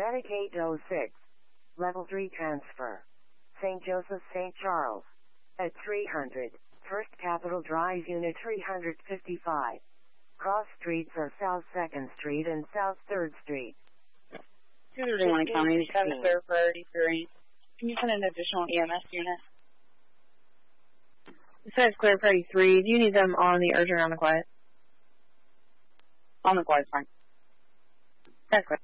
Attic 806. Level 3 transfer. St. Joseph, St. Charles. At 300. First Capitol Drive, Unit 355. Cross streets are South 2nd Street and South 3rd Street. 231 County, this is clear priority 3. Can you send an additional EMS unit? It says clear priority 3. Do you need them on the urgent or on the quiet? On the quiet, fine. That's clear.